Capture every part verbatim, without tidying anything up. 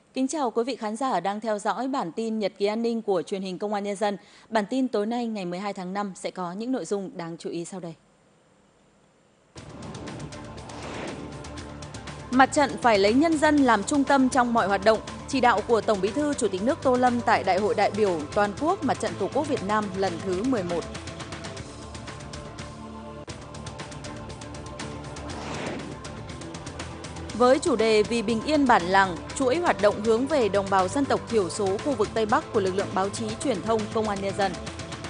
Kính chào quý vị khán giả đang theo dõi bản tin Nhật ký an ninh của truyền hình Công an Nhân dân. Bản tin tối nay ngày mười hai tháng năm sẽ có những nội dung đáng chú ý sau đây. Mặt trận phải lấy nhân dân làm trung tâm trong mọi hoạt động, chỉ đạo của Tổng Bí thư Chủ tịch nước Tô Lâm tại Đại hội đại biểu toàn quốc Mặt trận Tổ quốc Việt Nam lần thứ mười một. Với chủ đề Vì bình yên bản làng, chuỗi hoạt động hướng về đồng bào dân tộc thiểu số khu vực Tây Bắc của lực lượng báo chí truyền thông Công an Nhân dân.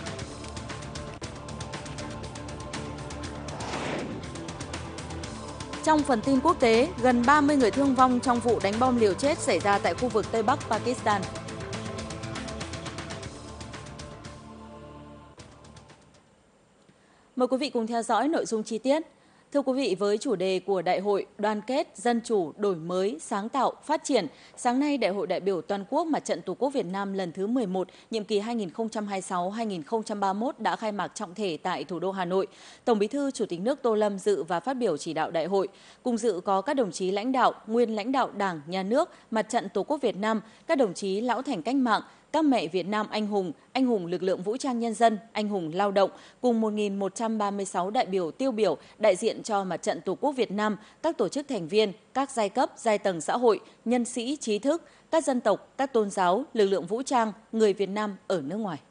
Trong phần tin quốc tế, gần ba mươi người thương vong trong vụ đánh bom liều chết xảy ra tại khu vực Tây Bắc Pakistan. Mời quý vị cùng theo dõi nội dung chi tiết. Thưa quý vị, với chủ đề của Đại hội Đoàn kết, Dân chủ, Đổi mới, Sáng tạo, Phát triển, sáng nay Đại hội đại biểu toàn quốc Mặt trận Tổ quốc Việt Nam lần thứ mười một, nhiệm kỳ hai nghìn không trăm hai mươi sáu đến hai nghìn không trăm ba mươi mốt đã khai mạc trọng thể tại thủ đô Hà Nội. Tổng Bí thư Chủ tịch nước Tô Lâm dự và phát biểu chỉ đạo đại hội. Cùng dự có các đồng chí lãnh đạo, nguyên lãnh đạo Đảng, Nhà nước, Mặt trận Tổ quốc Việt Nam, các đồng chí lão thành cách mạng, các mẹ Việt Nam anh hùng, anh hùng lực lượng vũ trang nhân dân, anh hùng lao động, cùng một nghìn một trăm ba mươi sáu đại biểu tiêu biểu đại diện cho Mặt trận Tổ quốc Việt Nam, các tổ chức thành viên, các giai cấp, giai tầng xã hội, nhân sĩ, trí thức, các dân tộc, các tôn giáo, lực lượng vũ trang, người Việt Nam ở nước ngoài.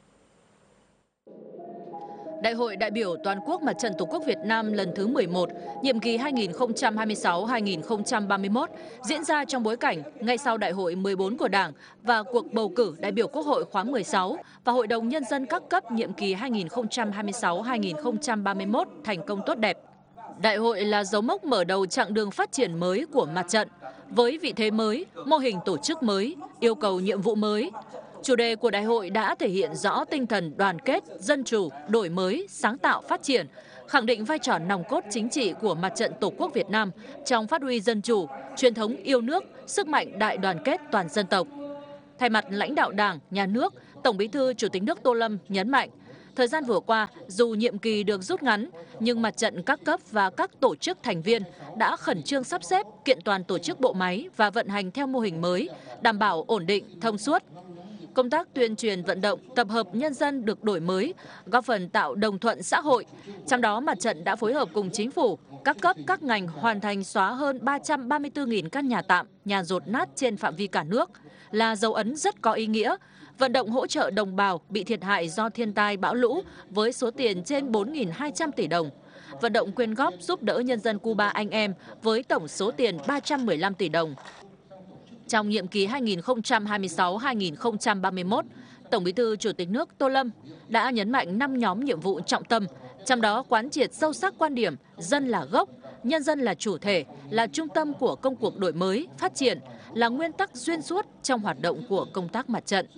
Đại hội đại biểu toàn quốc Mặt trận Tổ quốc Việt Nam lần thứ mười một, nhiệm kỳ hai nghìn không trăm hai mươi sáu đến hai nghìn không trăm ba mươi mốt diễn ra trong bối cảnh ngay sau Đại hội mười bốn của Đảng và cuộc bầu cử đại biểu Quốc hội khóa mười sáu và Hội đồng Nhân dân các cấp nhiệm kỳ hai nghìn không trăm hai mươi sáu đến hai nghìn không trăm ba mươi mốt thành công tốt đẹp. Đại hội là dấu mốc mở đầu chặng đường phát triển mới của mặt trận, với vị thế mới, mô hình tổ chức mới, yêu cầu nhiệm vụ mới. Chủ đề của đại hội đã thể hiện rõ tinh thần đoàn kết, dân chủ, đổi mới, sáng tạo, phát triển, khẳng định vai trò nòng cốt chính trị của Mặt trận Tổ quốc Việt Nam trong phát huy dân chủ, truyền thống yêu nước, sức mạnh đại đoàn kết toàn dân tộc. Thay mặt lãnh đạo Đảng, Nhà nước, Tổng Bí thư Chủ tịch nước Tô Lâm nhấn mạnh, thời gian vừa qua, dù nhiệm kỳ được rút ngắn, nhưng mặt trận các cấp và các tổ chức thành viên đã khẩn trương sắp xếp, kiện toàn tổ chức bộ máy và vận hành theo mô hình mới, đảm bảo ổn định, thông suốt. Công tác tuyên truyền vận động, tập hợp nhân dân được đổi mới, góp phần tạo đồng thuận xã hội. Trong đó, mặt trận đã phối hợp cùng chính phủ, các cấp, các ngành hoàn thành xóa hơn ba trăm ba mươi tư nghìn căn nhà tạm, nhà dột nát trên phạm vi cả nước, là dấu ấn rất có ý nghĩa. Vận động hỗ trợ đồng bào bị thiệt hại do thiên tai bão lũ với số tiền trên bốn nghìn hai trăm tỷ đồng. Vận động quyên góp giúp đỡ nhân dân Cuba anh em với tổng số tiền ba trăm mười lăm tỷ đồng. Trong nhiệm kỳ hai nghìn không trăm hai mươi sáu đến hai nghìn không trăm ba mươi mốt, Tổng Bí thư Chủ tịch nước Tô Lâm đã nhấn mạnh năm nhóm nhiệm vụ trọng tâm, trong đó quán triệt sâu sắc quan điểm dân là gốc, nhân dân là chủ thể, là trung tâm của công cuộc đổi mới, phát triển, là nguyên tắc xuyên suốt trong hoạt động của công tác mặt trận.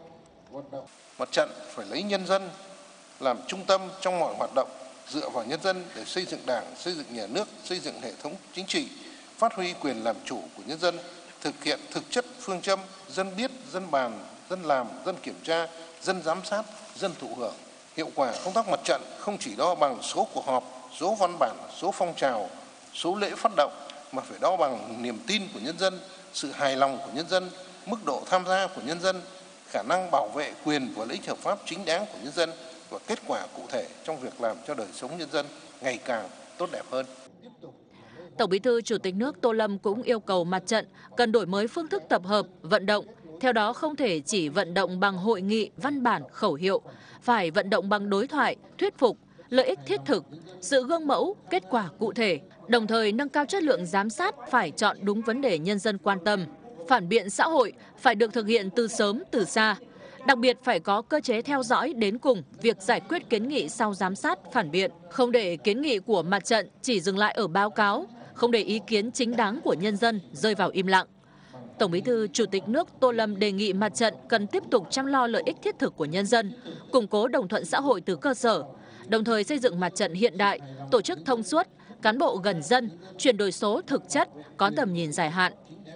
Mặt trận phải lấy nhân dân làm trung tâm trong mọi hoạt động, dựa vào nhân dân để xây dựng Đảng, xây dựng nhà nước, xây dựng hệ thống chính trị, phát huy quyền làm chủ của nhân dân, thực hiện thực chất phương châm dân biết, dân bàn, dân làm, dân kiểm tra, dân giám sát, dân thụ hưởng. Hiệu quả công tác mặt trận không chỉ đo bằng số cuộc họp, số văn bản, số phong trào, số lễ phát động, mà phải đo bằng niềm tin của nhân dân, sự hài lòng của nhân dân, mức độ tham gia của nhân dân, khả năng bảo vệ quyền và lợi ích hợp pháp chính đáng của nhân dân và kết quả cụ thể trong việc làm cho đời sống nhân dân ngày càng tốt đẹp hơn. Tổng Bí thư Chủ tịch nước Tô Lâm cũng yêu cầu mặt trận cần đổi mới phương thức tập hợp, vận động. Theo đó không thể chỉ vận động bằng hội nghị, văn bản, khẩu hiệu, phải vận động bằng đối thoại, thuyết phục, lợi ích thiết thực, sự gương mẫu, kết quả cụ thể. Đồng thời nâng cao chất lượng giám sát phải chọn đúng vấn đề nhân dân quan tâm. Phản biện xã hội phải được thực hiện từ sớm, từ xa. Đặc biệt phải có cơ chế theo dõi đến cùng việc giải quyết kiến nghị sau giám sát, phản biện. Không để kiến nghị của mặt trận chỉ dừng lại ở báo cáo, không để ý kiến chính đáng của nhân dân rơi vào im lặng. Tổng Bí thư Chủ tịch nước Tô Lâm đề nghị mặt trận cần tiếp tục chăm lo lợi ích thiết thực của nhân dân, củng cố đồng thuận xã hội từ cơ sở, đồng thời xây dựng mặt trận hiện đại, tổ chức thông suốt, cán bộ gần dân, chuyển đổi số thực chất, có tầm nhìn dài hạn.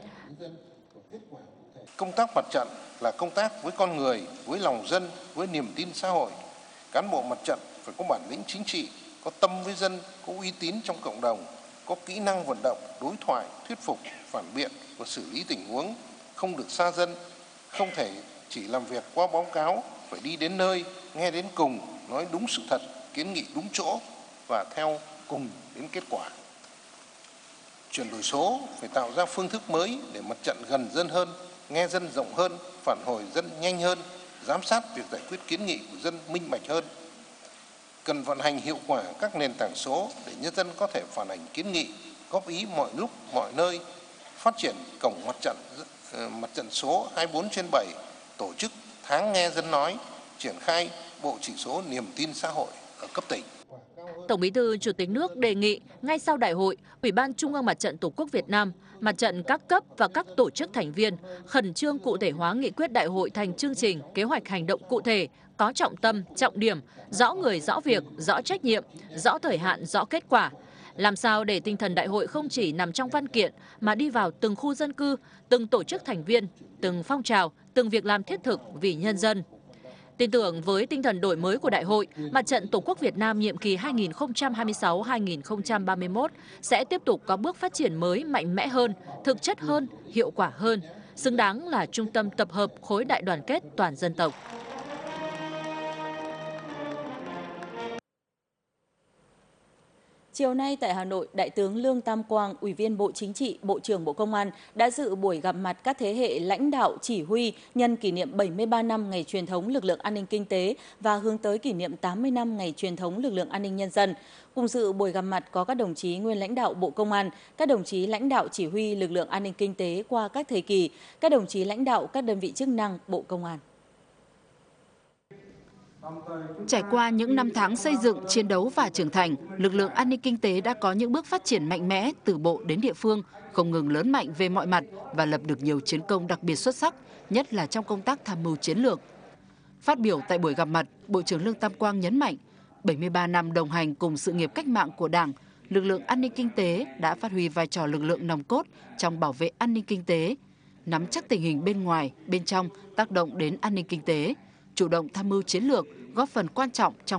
Công tác mặt trận là công tác với con người, với lòng dân, với niềm tin xã hội. Cán bộ mặt trận phải có bản lĩnh chính trị, có tâm với dân, có uy tín trong cộng đồng, có kỹ năng vận động, đối thoại, thuyết phục, phản biện và xử lý tình huống, không không được xa dân, không thể chỉ làm việc qua báo cáo, phải đi đến nơi, nghe đến cùng, nói đúng sự thật, kiến nghị đúng chỗ và theo cùng đến kết quả. Chuyển đổi số phải tạo ra phương thức mới để mặt trận gần dân hơn, nghe dân rộng hơn, phản hồi dân nhanh hơn, giám sát việc giải quyết kiến nghị của dân minh bạch hơn. Cần vận hành hiệu quả các nền tảng số để nhân dân có thể phản ánh kiến nghị, góp ý mọi lúc, mọi nơi, phát triển cổng mặt trận mặt trận số hai mươi bốn trên bảy, tổ chức tháng nghe dân nói, triển khai bộ chỉ số niềm tin xã hội ở cấp tỉnh. Tổng Bí thư Chủ tịch nước đề nghị ngay sau đại hội, Ủy ban Trung ương Mặt trận Tổ quốc Việt Nam, mặt trận các cấp và các tổ chức thành viên khẩn trương cụ thể hóa nghị quyết đại hội thành chương trình, kế hoạch hành động cụ thể, có trọng tâm, trọng điểm, rõ người, rõ việc, rõ trách nhiệm, rõ thời hạn, rõ kết quả. Làm sao để tinh thần đại hội không chỉ nằm trong văn kiện mà đi vào từng khu dân cư, từng tổ chức thành viên, từng phong trào, từng việc làm thiết thực vì nhân dân. Tin tưởng với tinh thần đổi mới của đại hội, Mặt trận Tổ quốc Việt Nam nhiệm kỳ hai nghìn không trăm hai mươi sáu đến hai nghìn không trăm ba mươi mốt sẽ tiếp tục có bước phát triển mới mạnh mẽ hơn, thực chất hơn, hiệu quả hơn, xứng đáng là trung tâm tập hợp khối đại đoàn kết toàn dân tộc. Chiều nay tại Hà Nội, Đại tướng Lương Tam Quang, Ủy viên Bộ Chính trị, Bộ trưởng Bộ Công an đã dự buổi gặp mặt các thế hệ lãnh đạo chỉ huy nhân kỷ niệm bảy mươi ba năm ngày truyền thống lực lượng an ninh kinh tế và hướng tới kỷ niệm tám mươi năm ngày truyền thống lực lượng an ninh nhân dân. Cùng dự buổi gặp mặt có các đồng chí nguyên lãnh đạo Bộ Công an, các đồng chí lãnh đạo chỉ huy lực lượng an ninh kinh tế qua các thời kỳ, các đồng chí lãnh đạo các đơn vị chức năng Bộ Công an. Trải qua những năm tháng xây dựng, chiến đấu và trưởng thành, lực lượng an ninh kinh tế đã có những bước phát triển mạnh mẽ từ bộ đến địa phương, không ngừng lớn mạnh về mọi mặt và lập được nhiều chiến công đặc biệt xuất sắc, nhất là trong công tác tham mưu chiến lược. Phát biểu tại buổi gặp mặt, Bộ trưởng Lương Tam Quang nhấn mạnh, bảy mươi ba năm đồng hành cùng sự nghiệp cách mạng của Đảng, lực lượng an ninh kinh tế đã phát huy vai trò lực lượng nòng cốt trong bảo vệ an ninh kinh tế, nắm chắc tình hình bên ngoài, bên trong tác động đến an ninh kinh tế, chủ động tham mưu chiến lược, góp phần quan trọng trong